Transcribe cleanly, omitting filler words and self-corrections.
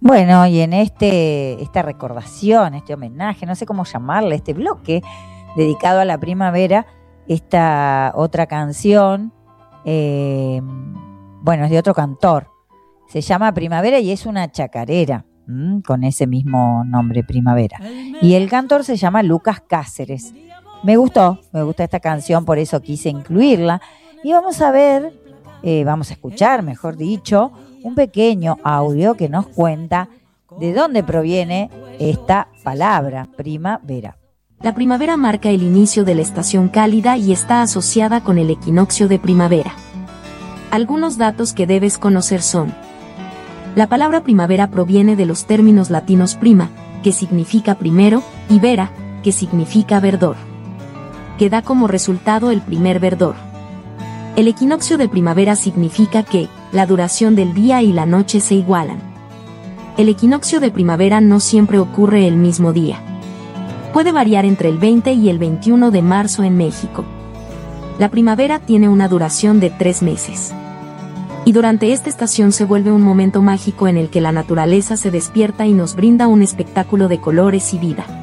Bueno, y en esta recordación, este homenaje, no sé cómo llamarle, este bloque dedicado a la primavera, esta otra canción, bueno, es de otro cantor, se llama Primavera y es una chacarera, con ese mismo nombre, Primavera. Y el cantor se llama Lucas Cáceres. Me gusta esta canción, por eso quise incluirla. Y vamos a ver, vamos a escuchar, mejor dicho, un pequeño audio que nos cuenta de dónde proviene esta palabra, primavera. La primavera marca el inicio de la estación cálida y está asociada con el equinoccio de primavera. Algunos datos que debes conocer son: la palabra primavera proviene de los términos latinos prima, que significa primero, y vera, que significa verdor, que da como resultado el primer verdor. El equinoccio de primavera significa que la duración del día y la noche se igualan. El equinoccio de primavera no siempre ocurre el mismo día. Puede variar entre el 20 y el 21 de marzo en México. La primavera tiene una duración de 3 meses. Y durante esta estación se vuelve un momento mágico en el que la naturaleza se despierta y nos brinda un espectáculo de colores y vida.